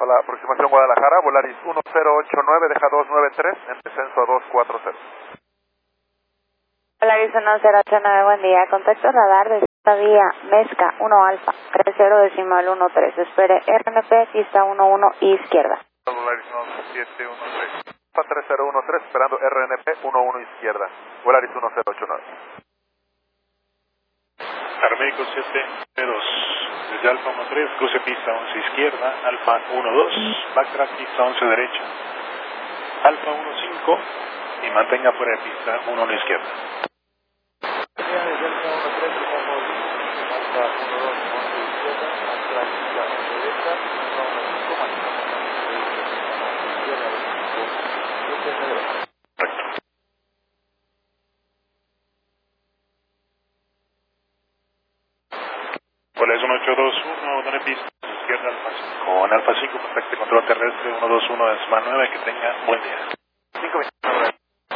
Hola, aproximación Guadalajara, Volaris 1089, deja 293, en descenso a 240. Volaris 1089, buen día, contacto radar de esta vía, Mezca 1 Alfa, 30.13, espere RNP, pista 11 izquierda. Volaris 1713, Alfa 3013, esperando RNP 11 izquierda, Volaris 1089. Aeroméxico 702, desde Alfa 13, cruce pista 11 izquierda, Alfa 12, backtrack pista 11 derecha, Alfa 15 y mantenga fuera de pista 11 izquierda. Desde Alfa 13, estamos Alfa 12, 11 izquierda, backtrack pista 11 derecha, Alfa 15, manejamos izquierda, Volaris 1821, done pista izquierda Alfa 5. Con Alfa 5, contacte control terrestre 121 de SMA 9, que tenga buen día. 5 minutos.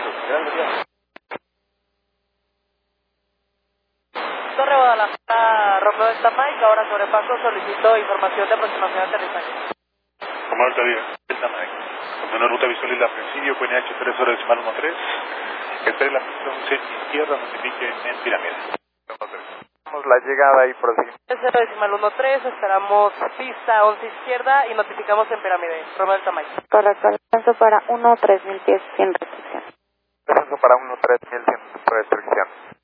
Torre Guadalajara, Romeo Delta Mike, ahora sobrepaso, solicito información de aproximación de aterrizaje. Romeo Delta Mike, continúa ruta visual y la presidio, QNH 3 horas decimal 13, espere la pista 11 izquierda, notifique en pirámide. La llegada y proseguimos. 0.13, esperamos pista 11 izquierda y notificamos en pirámide. Romeo Delta Mike. Correcto, descenso para 1-3000 pies sin restricción. Descenso para 1-3000 sin restricción.